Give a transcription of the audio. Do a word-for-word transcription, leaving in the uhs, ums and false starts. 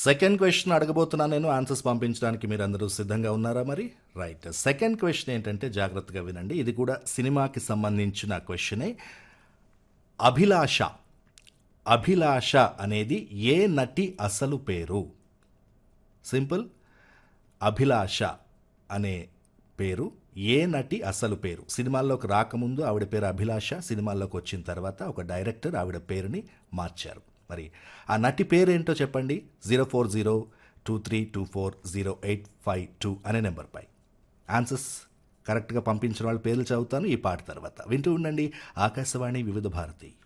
Second question అడగబోతున్నాను నేను. Answers పంపించడానికి మీరు అందరూ సిద్ధంగా ఉన్నారా మరి? రైట్. సెకండ్ క్వశ్చన్ ఏంటంటే జాగ్రత్తగా వినండి. ఇది కూడా సినిమాకి సంబంధించిన క్వశ్చనే. అభిలాష అభిలాష అనేది ఏ నటి అసలు పేరు? సింపుల్. అభిలాష అనే పేరు ఏ నటి అసలు పేరు? సినిమాల్లోకి రాకముందు ఆవిడ పేరు అభిలాష, సినిమాల్లోకి వచ్చిన తర్వాత ఒక డైరెక్టర్ ఆవిడ పేరుని మార్చారు. మరి ఆ నటి పేరేంటో చెప్పండి. Zero four zero two three two four zero eight five two అనే నెంబర్పై ఆన్సర్స్ కరెక్ట్గా పంపించిన వాళ్ళ పేర్లు చదువుతాను ఈ పాట తర్వాత. వింటూ ఉండండి ఆకాశవాణి వివిధ భారతి.